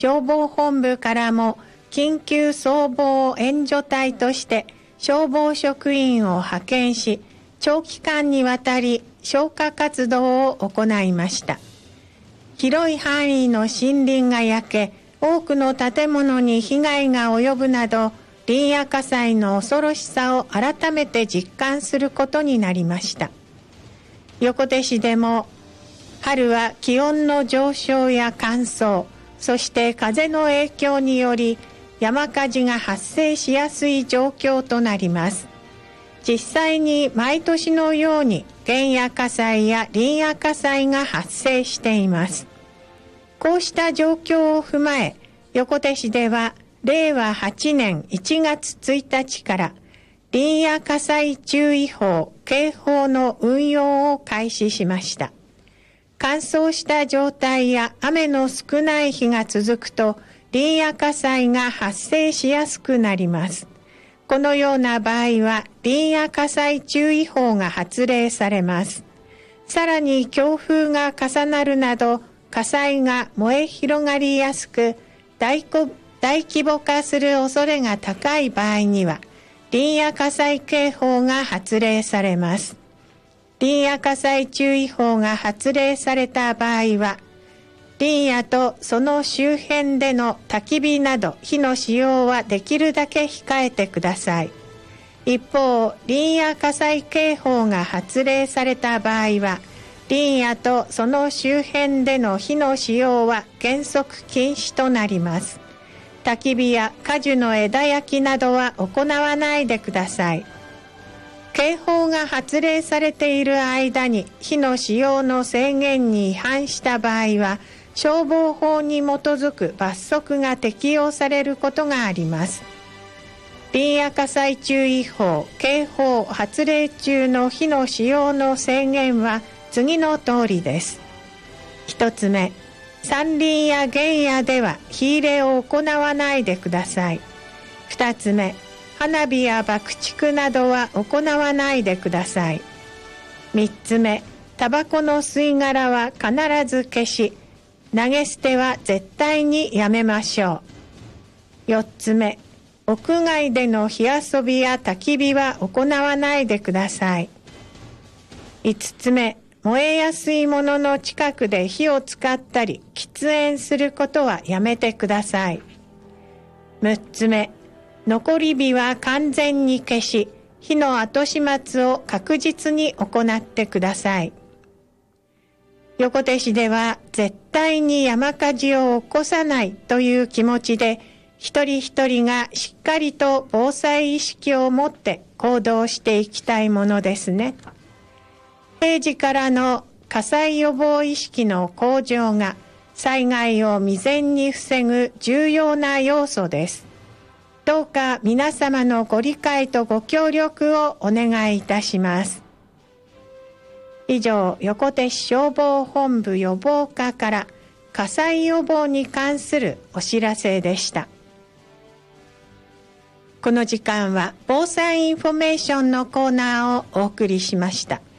消防本部からも緊急消防援助隊として消防職員を派遣し、長期間にわたり消火活動を行いました。広い範囲の森林が焼け、多くの建物に被害が及ぶなど、林野火災の恐ろしさを改めて実感することになりました。横手市でも春は気温の上昇や乾燥、そして風の影響により山火事が発生しやすい状況となります。実際に毎年のように原野火災や林野火災が発生しています。こうした状況を踏まえ、横手市では令和8年1月1日から林野火災注意報・警報の運用を開始しました。乾燥した状態や雨の少ない日が続くと林野火災が発生しやすくなります。このような場合は林野火災注意報が発令されます。さらに強風が重なるなど火災が燃え広がりやすく大規模化する恐れが高い場合には林野火災警報が発令されます。林野火災注意報が発令された場合は林野とその周辺での焚き火など火の使用はできるだけ控えてください。一方、林野火災警報が発令された場合は林野とその周辺での火の使用は原則禁止となります。焚き火や果樹の枝焼きなどは行わないでください。警報が発令されている間に火の使用の制限に違反した場合は消防法に基づく罰則が適用されることがあります。林野火災注意報・警報発令中の火の使用の制限は次の通りです。一つ目、山林や原野では火入れを行わないでください。二つ目、花火や爆竹などは行わないでください。三つ目、タバコの吸い殻は必ず消し、投げ捨ては絶対にやめましょう。四つ目、屋外での火遊びや焚き火は行わないでください。五つ目、燃えやすいものの近くで火を使ったり喫煙することはやめてください。六つ目、残り火は完全に消し、火の後始末を確実に行ってください。横手市では絶対に山火事を起こさないという気持ちで、一人一人がしっかりと防災意識を持って行動していきたいものですね。平時からの火災予防意識の向上が災害を未然に防ぐ重要な要素です。どうか皆様のご理解とご協力をお願いいたします。以上、横手市消防本部予防課から火災予防に関するお知らせでした。この時間は防災インフォメーションのコーナーをお送りしました。